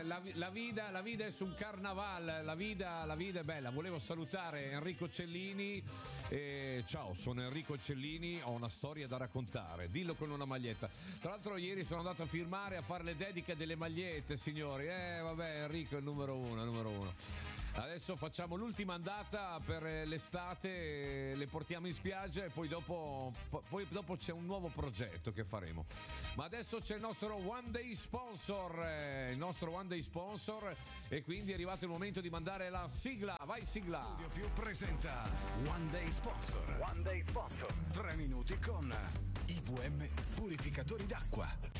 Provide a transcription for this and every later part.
la vida è un carnaval, la vida è bella. Volevo salutare Enrico Cellini. Ciao, sono Enrico Cellini, ho una storia da raccontare. Dillo con una maglietta. Tra l'altro ieri sono andato a firmare, a fare le dediche delle magliette, signori. Vabbè, Enrico è il numero uno. Adesso facciamo l'ultima andata per l'estate, le portiamo in spiaggia e poi dopo c'è un nuovo progetto che faremo. Ma adesso c'è il nostro One Day Sponsor, e quindi è arrivato il momento di mandare la sigla. Vai sigla! Studio Più presenta One Day Sponsor. 3 minuti con IVM Purificatori d'acqua.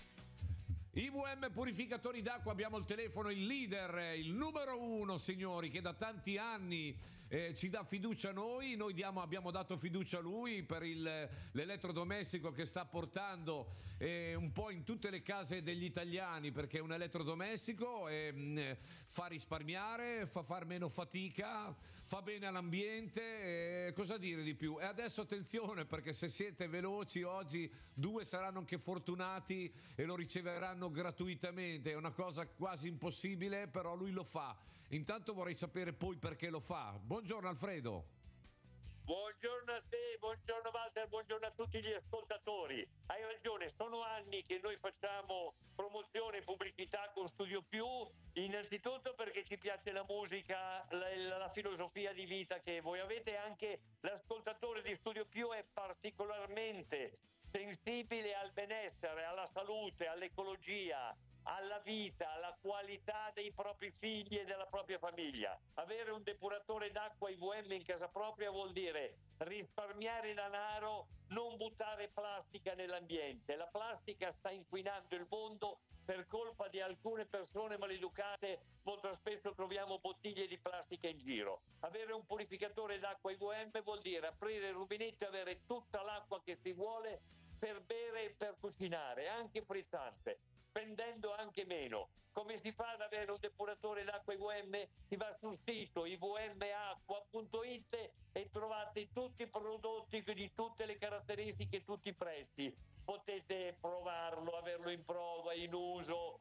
IVM Purificatori d'acqua, abbiamo il telefono, il leader, il numero uno, signori, che da tanti anni ci dà fiducia a noi abbiamo dato fiducia a lui per l'elettrodomestico che sta portando un po' in tutte le case degli italiani, perché è un elettrodomestico, fa risparmiare, fa far meno fatica, fa bene all'ambiente, cosa dire di più? E adesso attenzione, perché se siete veloci oggi 2 saranno anche fortunati e lo riceveranno gratuitamente. È una cosa quasi impossibile, però lui lo fa. Intanto vorrei sapere poi perché lo fa. Buongiorno Alfredo. Buongiorno a te, buongiorno Walter, buongiorno a tutti gli ascoltatori. Hai ragione, sono anni che noi facciamo promozione e pubblicità con Studio Più, innanzitutto perché ci piace la musica, la filosofia di vita che voi avete. Anche l'ascoltatore di Studio Più è particolarmente sensibile al benessere, alla salute, all'ecologia, alla vita, alla qualità dei propri figli e della propria famiglia. Avere un depuratore d'acqua IVM in casa propria vuol dire risparmiare denaro, non buttare plastica nell'ambiente. La plastica sta inquinando il mondo per colpa di alcune persone maleducate. Molto spesso troviamo bottiglie di plastica in giro. Avere un purificatore d'acqua IVM vuol dire aprire il rubinetto e avere tutta l'acqua che si vuole per bere e per cucinare, anche frizzante, spendendo anche meno. Come si fa ad avere un depuratore d'acqua IVM? Si va sul sito ivmacqua.it e trovate tutti i prodotti di tutte le caratteristiche, tutti i prezzi. Potete provarlo, averlo in prova, in uso,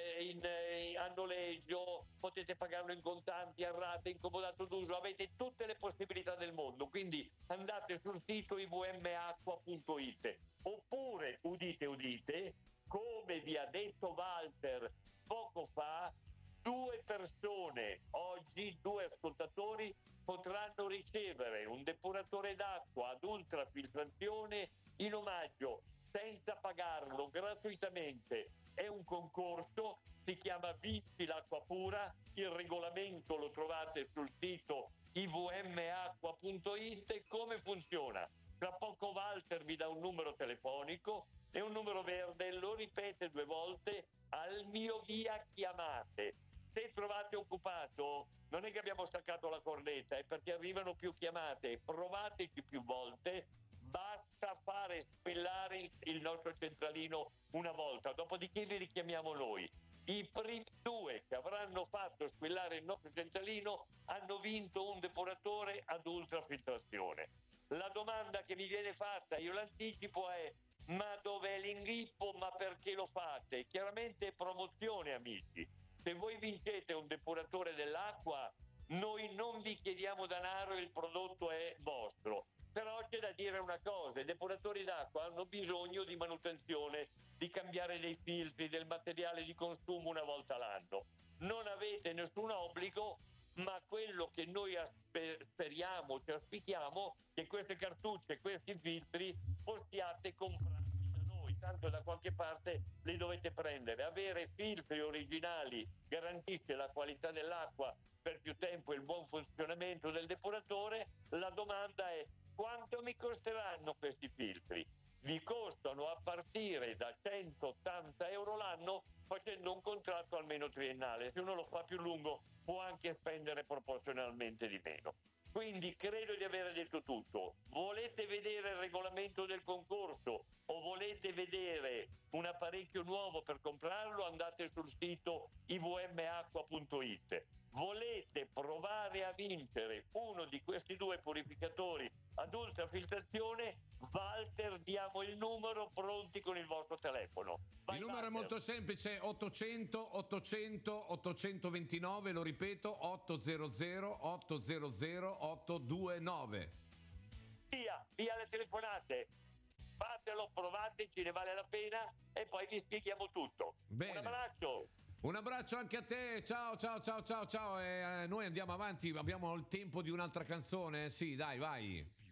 a noleggio, potete pagarlo in contanti, a rate, in comodato d'uso, avete tutte le possibilità del mondo. Quindi andate sul sito ivmacqua.it. Oppure, udite, come vi ha detto Walter poco fa, 2 persone, oggi 2 ascoltatori, potranno ricevere un depuratore d'acqua ad ultrafiltrazione in omaggio, senza pagarlo, gratuitamente. È un concorso, si chiama Vinci l'acqua pura, il regolamento lo trovate sul sito ivmacqua.it. Come funziona? Tra poco Walter vi dà un numero telefonico e un numero verde, lo ripete 2 volte, al mio via chiamate. Se trovate occupato, non è che abbiamo staccato la cornetta, è perché arrivano più chiamate. Provateci più volte, basta fare squillare il nostro centralino una volta, dopodiché vi richiamiamo noi. I primi 2 che avranno fatto squillare il nostro centralino hanno vinto un depuratore ad ultrafiltrazione. La domanda che mi viene fatta, io l'anticipo, è: ma dov'è l'inghippo? Ma perché lo fate? Chiaramente è promozione, amici. Se voi vincete un depuratore dell'acqua, noi non vi chiediamo denaro e il prodotto è vostro. Però c'è da dire una cosa: i depuratori d'acqua hanno bisogno di manutenzione, di cambiare dei filtri, del materiale di consumo una volta l'anno. Non avete nessun obbligo, ma quello che noi speriamo, ci auspichiamo, che queste cartucce, questi filtri possiate comprarli da noi, tanto da qualche parte li dovete prendere. Avere filtri originali garantisce la qualità dell'acqua per più tempo e il buon funzionamento del depuratore. La domanda è: quanto mi costeranno questi filtri? Vi costano a partire da 180 euro l'anno, facendo un contratto almeno triennale. Se uno lo fa più lungo può anche spendere proporzionalmente di meno. Quindi credo di aver detto tutto. Volete vedere il regolamento del concorso o volete vedere un apparecchio nuovo per comprarlo? Andate sul sito ivmacqua.it. Volete provare a vincere uno di questi 2 purificatori ad ultrafiltrazione? Walter, diamo il numero, pronti con il vostro telefono. Vai, il numero Walter. è molto semplice: 800 800 829, lo ripeto, 800 800 829. Via le telefonate. Fatelo, provateci, ne vale la pena e poi vi spieghiamo tutto. Bene. Un abbraccio. Un abbraccio anche a te, ciao ciao ciao ciao ciao. Noi andiamo avanti, abbiamo il tempo di un'altra canzone, sì dai vai.